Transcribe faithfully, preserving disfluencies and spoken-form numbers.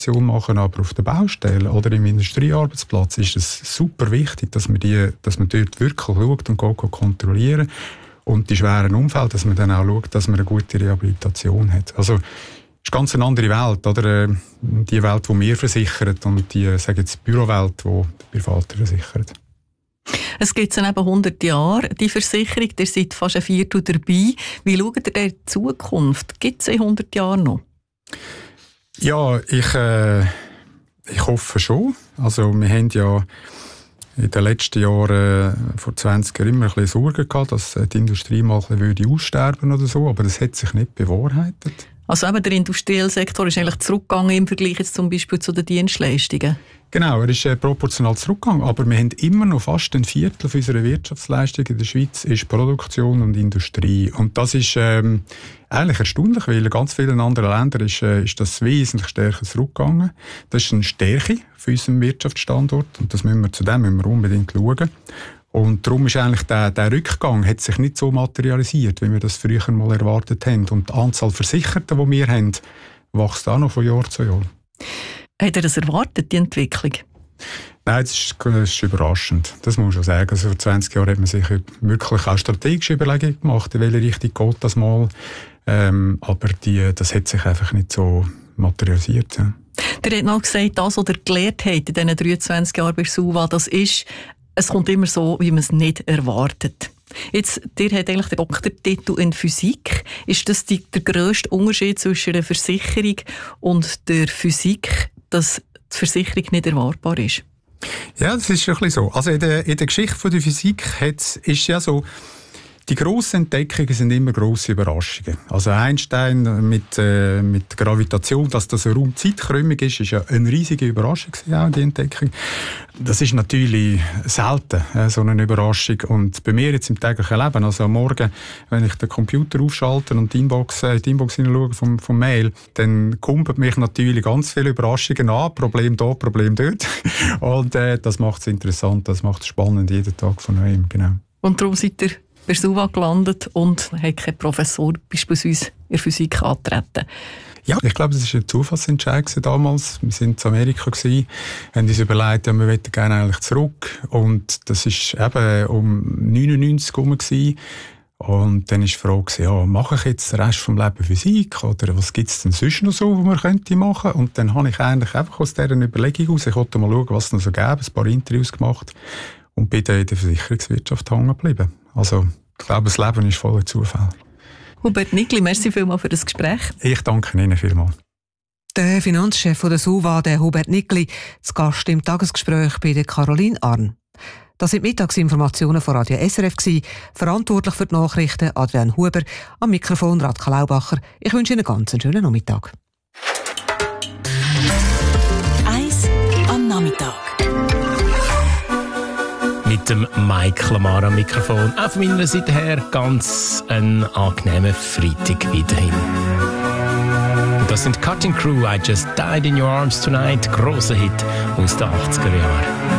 machen, aber auf der Baustelle oder im Industriearbeitsplatz ist es super wichtig, dass man, die, dass man dort wirklich schaut und geht, geht kontrollieren. Und die schweren Unfälle, dass man dann auch schaut, dass man eine gute Rehabilitation hat. Also, es ist ganz eine andere Welt, oder? Die Welt, die wir versichern und die, sage jetzt, Bürowelt, die die Privaten versichern. Es gibt es eben hundert Jahre, die Versicherung. Ihr seid fast ein Viertel dabei. Wie schaut ihr denn in die Zukunft? Gibt es in hundert Jahren noch? Ja, ich, äh, ich hoffe schon. Also wir haben ja in den letzten Jahren, äh, vor zwanzig Jahren, immer ein bisschen Sorgen gehabt, dass die Industrie mal ein bisschen aussterben oder so, aber das hat sich nicht bewahrheitet. Also eben der industrielle Sektor ist eigentlich zurückgegangen im Vergleich jetzt zum Beispiel zu den Dienstleistungen? Genau, er ist äh, proportional zurückgegangen, aber wir haben immer noch fast ein Viertel von unserer Wirtschaftsleistung in der Schweiz ist Produktion und Industrie. Und das ist ähm, eigentlich erstaunlich, weil in ganz vielen anderen Ländern ist, äh, ist das wesentlich stärker zurückgegangen. Das ist eine Stärke für unseren Wirtschaftsstandort und das müssen wir, zu dem müssen wir unbedingt schauen. Und darum ist eigentlich der, der Rückgang hat sich nicht so materialisiert, wie wir das früher mal erwartet haben. Und die Anzahl Versicherter, die wir haben, wächst auch noch von Jahr zu Jahr. Hat er das erwartet, die Entwicklung? Nein, das ist, das ist überraschend. Das muss man schon sagen. Also vor zwanzig Jahren hat man sich wirklich auch strategische Überlegungen gemacht, in welche Richtung geht das mal. Ähm, aber die, das hat sich einfach nicht so materialisiert. Ja. Der hat noch gesagt, das, was er gelernt hat in diesen dreiundzwanzig Jahren bei SUVA, das ist, es kommt immer so, wie man es nicht erwartet. Jetzt, der hat eigentlich den Doktortitel in Physik. Ist das die, der grösste Unterschied zwischen der Versicherung und der Physik, dass die Versicherung nicht erwartbar ist? Ja, das ist ein bisschen so. Also in der, in der Geschichte der Physik hat's, ist ja so, die grossen Entdeckungen sind immer grosse Überraschungen. Also Einstein mit, äh, mit Gravitation, dass das eine Raum-Zeitkrümmung ist, ist ja eine riesige Überraschung gewesen, auch die Entdeckung. Das ist natürlich selten, äh, so eine Überraschung. Und bei mir jetzt im täglichen Leben, also am Morgen, wenn ich den Computer aufschalte und die Inbox, äh, die Inbox hineinschaue vom, vom Mail, dann kumpelt mich natürlich ganz viele Überraschungen an. Problem da, Problem dort. Und äh, das macht es interessant, das macht es spannend, jeden Tag von neuem. Genau. Und darum seid ihr bei SUVA gelandet und hat kein Professor beispielsweise in der Physik angetreten. Ja, ich glaube, das war ein Zufallsentscheid damals. Wir waren in Amerika, gewesen, haben uns überlegt, ja, wir wollten gerne eigentlich zurück. Und das war eben um neunundneunzig herum. Und dann war die Frage, ja, mache ich jetzt den Rest des Lebens Physik? Oder was gibt es denn sonst noch so, was man könnte machen? Und dann habe ich eigentlich einfach aus dieser Überlegung heraus, ich wollte mal schauen, was es noch so gäbe, ein paar Interviews gemacht und bin dann in der Versicherungswirtschaft hängen geblieben. Also, ich glaube, das Leben ist voller Zufall. Hubert Nickli, merci vielmals für das Gespräch. Ich danke Ihnen vielmals. Der Finanzchef der SUVA, der Hubert Nickli, zu Gast im Tagesgespräch bei der Caroline Arn. Das sind Mittagsinformationen von Radio S R F gewesen. Verantwortlich für die Nachrichten Adrian Huber, am Mikrofon Radka Laubacher. Ich wünsche Ihnen einen ganz schönen Nachmittag. Eis am Nachmittag. Mit dem Mike Lamar am Mikrofon. Auch von meiner Seite her ganz ein angenehmer Freitag weiterhin. Und das sind Cutting Crew, I Just Died in Your Arms Tonight, grosser Hit aus den achtziger Jahren.